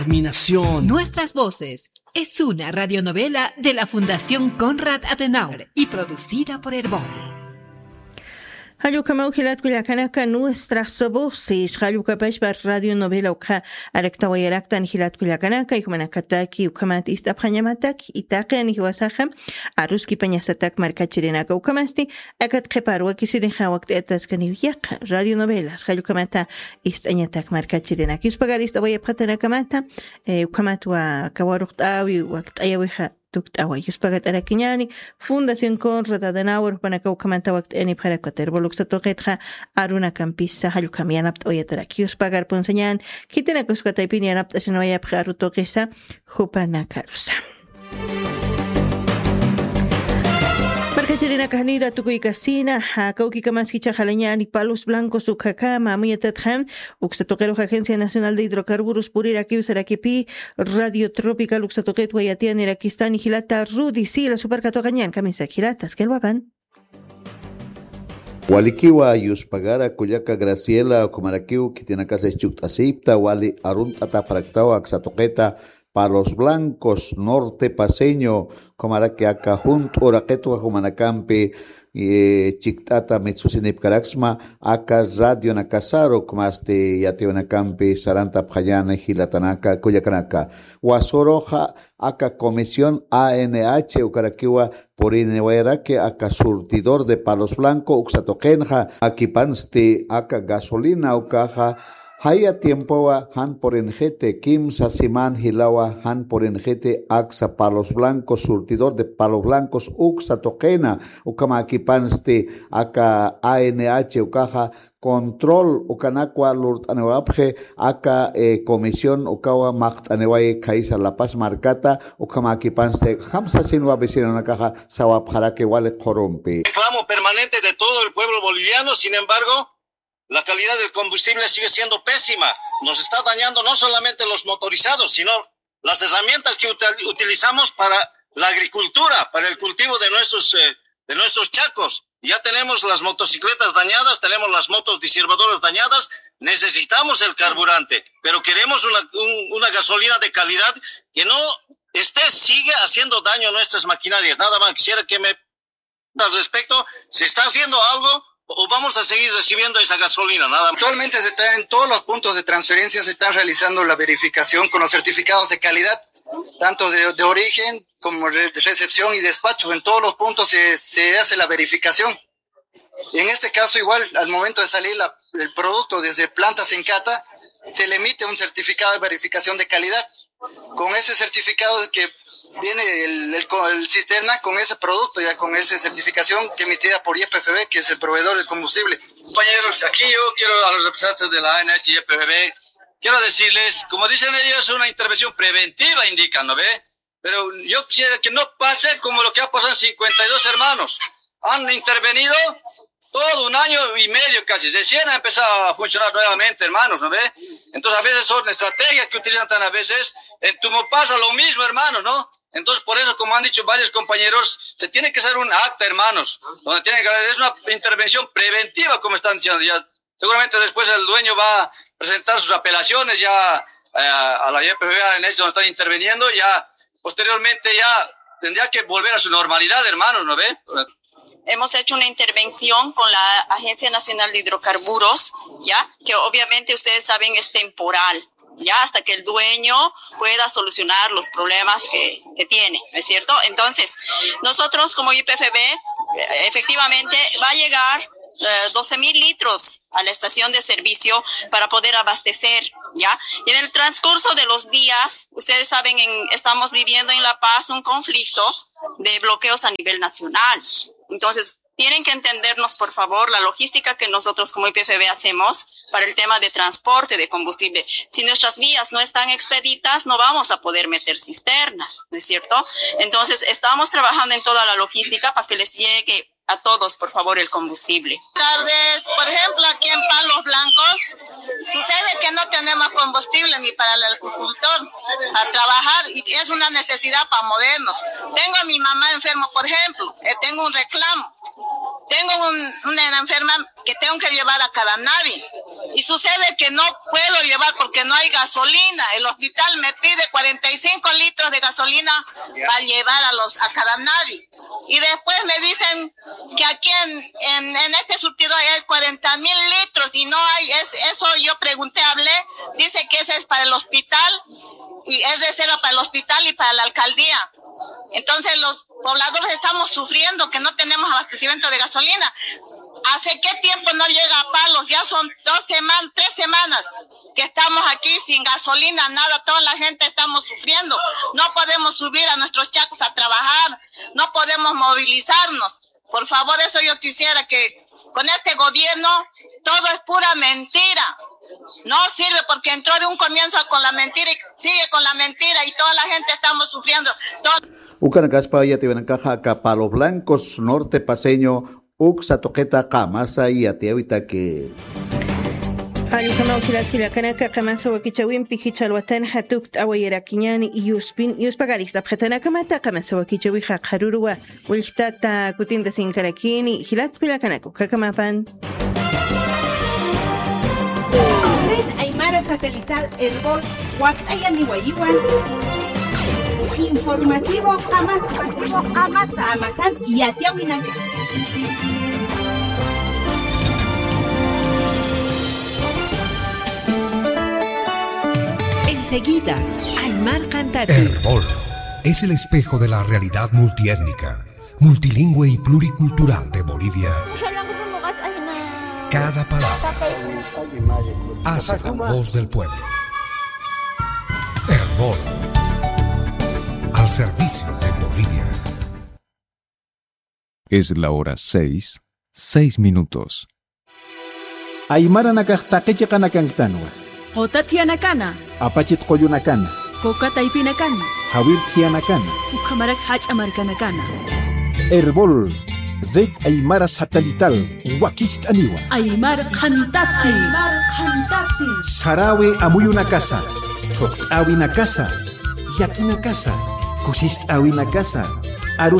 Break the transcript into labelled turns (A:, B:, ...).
A: Terminación.
B: Nuestras voces es una radionovela de la Fundación Konrad Adenauer y producida por Herbol.
C: Hayuka mauhilat kuliakanaka nuestras voces hayuka pashbar radio novela uka arakta wayaraktan hilat kuliakanaka ikumanakataki ukamat istapanyamatak itaqan hiwasaha aruski pañasatak markachirinaka ukamasti akat qeparwa kisiriha waqt etaskani yaq radio novelas hayuka mata istañatak markachirinaka yuspagarista wayapqatanaka mata ukamatwa kawaruqtawi waqt ayawiha tuktawa yuspagat arakiñani Fundación Konrad Adenauer panakaukamanta waqt eni parakater boluksa aruna campisa halukamianapt oyatarak yuspagar ponsañan kitinakuskataipinianapt asinawayap arutoqisa hupanakarusa Markachirina Canira Tukuy Casina, Kauki Kamaskicha Jalañani, Palos Blancos, Ucacama, Muyatathan, Uxatoquero, Agencia Nacional de Hidrocarburos, Purirakiu, Sarakipi, Radio Tropical, Uxatoquet, Guayatian, Irakistán, Gilata, Rudy, Sila, Supercatogañan, Camisa Gilatas, que el Waban.
D: Walikiwa Yuspagara, Kuyaka Graciela, Kumarakiu, Kitinacasa Chuctasipta, Wali Aruntata Practao, Axatoqueta, Palos Blancos, Norte Paseño, Comarake Acajunt, Oraquetua, Humanacampi, Chictata, Metsusinip Caraxma, Aka Radio Nakasaro, Comaste, Yateonacampi, Saranta Payana, Gilatanaka, Cuyacanaka, Guasoroja, Aka Comisión ANH, Ucaraquiwa, Porinehueraque, Aka Surtidor de Palos Blancos, Uxatoquenja, Akipanste, Aka Gasolina, Ucaja, Haya tiempoa han por enjete, Kim Sasiman Hilawa han por enjete, Axa Palos Blancos, surtidor de Palos Blancos, Uxa Toquena, Ukama Akipanste, Aka ANH, Ucaja, control, Ukanakwa Lurt Anewapje, Aka comisión, Ukawa Macht Anewaye, Kaisa La Paz Marcata, Ukama Akipanste, Hamsa Sinwa vecino en la caja, Sawapjarake Wale Corompe.
E: Reclamo permanente de todo el pueblo boliviano, sin embargo, la calidad del combustible sigue siendo pésima. Nos está dañando no solamente los motorizados, sino las herramientas que utilizamos para la agricultura, para el cultivo de nuestros chacos. Ya tenemos las motocicletas dañadas, tenemos las motos diservadoras dañadas, necesitamos el carburante, pero queremos una gasolina de calidad que no sigue haciendo daño a nuestras maquinarias. Nada más quisiera que me al respecto, ¿se está haciendo algo? ¿O vamos a seguir recibiendo esa gasolina? Nada más.
F: Actualmente en todos los puntos de transferencia se están realizando la verificación con los certificados de calidad, tanto de origen como de recepción y despacho. En todos los puntos se hace la verificación. En este caso igual, al momento de salir el producto desde planta Sencata, se le emite un certificado de verificación de calidad. Con ese certificado que viene el cisterna con ese producto, ya con esa certificación que emitida por YPFB, que es el proveedor del combustible.
E: Compañeros, aquí yo quiero a los representantes de la ANH y YPFB, quiero decirles, como dicen ellos, es una intervención preventiva, indican, ¿no ve? Pero yo quisiera que no pase como lo que ha pasado en 52 hermanos. Han intervenido todo un año y medio casi, recién ha empezado a funcionar nuevamente, hermanos, ¿no ve? Entonces a veces son estrategias que utilizan tan a veces, en Tumo pasa lo mismo, hermanos, ¿no? Entonces, por eso, como han dicho varios compañeros, se tiene que hacer un acta, hermanos, donde tienen que es una intervención preventiva, como están diciendo ya. Seguramente después el dueño va a presentar sus apelaciones ya a la YPFB, en eso donde están interviniendo, ya posteriormente ya tendría que volver a su normalidad, hermanos, ¿no ve?
G: Hemos hecho una intervención con la Agencia Nacional de Hidrocarburos, ya, que obviamente ustedes saben es temporal. Ya hasta que el dueño pueda solucionar los problemas que tiene, ¿no es cierto? Entonces, nosotros como YPFB, efectivamente va a llegar 12,000 litros a la estación de servicio para poder abastecer, ¿ya? Y en el transcurso de los días, ustedes saben, estamos viviendo en La Paz un conflicto de bloqueos a nivel nacional. Entonces, tienen que entendernos, por favor, la logística que nosotros como YPFB hacemos para el tema de transporte de combustible. Si nuestras vías no están expeditas, no vamos a poder meter cisternas, ¿no es cierto? Entonces, estamos trabajando en toda la logística para que les llegue a todos, por favor, el combustible.
H: Buenas tardes. Por ejemplo, aquí en Palos Blancos, sucede que no tenemos combustible ni para el agricultor a trabajar y es una necesidad para movernos. Tengo a mi mamá enferma, por ejemplo, tengo un reclamo. tengo una enferma que tengo que llevar a Caranavi y sucede que no puedo llevar porque no hay gasolina. El hospital me pide 45 litros de gasolina para llevar a Caranavi. Y después me dicen que aquí en este surtido hay 40,000 litros y no hay, eso yo pregunté, hablé, dice que eso es para el hospital y es reserva para el hospital y para la alcaldía. Entonces los pobladores estamos sufriendo que no tenemos abastecimiento de gasolina. ¿Hace qué tiempo no llega a Palos? Ya son 3 semanas que estamos aquí sin gasolina, nada, toda la gente estamos sufriendo. No podemos subir a nuestros chacos a trabajar, no podemos movilizarnos. Por favor, eso yo quisiera que con este gobierno todo es pura mentira. No sirve porque entró de un comienzo con la mentira y sigue con la mentira y toda la gente estamos sufriendo.
D: Ucanacaspa ya te ven caja acá Palos Blancos, norte paseño, Uxatoqueta, Camasa y Atiavita que.
C: Ayukama ukila kanaka kamasa wakichawin pihichalwatan hatukt awayerakiñani yuspagaristab hatanakamataka kamasa wakichawi haqarurwa wiltata kutinda sinkarakini hilatpila kanako kakamapan.
A: Red Aymara Satelital Herbol Huactayani Guayiguan. Informativo Amazan y Atiahuinac.
B: Enseguida, Aymar Cantati.
I: Herbol es el espejo de la realidad multiétnica, multilingüe y pluricultural de Bolivia. Cada palabra hace la voz del pueblo. Herbol, al servicio de Bolivia.
J: Es la hora 6:06.
K: Aymara nakaqtaqichi qanakantanwa.
L: Qotatianakana.
K: Apachit qoyunakana.
L: Kokataipinakana.
K: Hawirtianakana.
L: Ukamarak hachamarkanakana.
K: Herbol, Red Aymara Satelital, Huaquist Aniwa.
L: Aymar Cantati.
K: Sarawe Amuyuna Casa. Awina Casa. Yakina Casa. Kusist Awina Casa.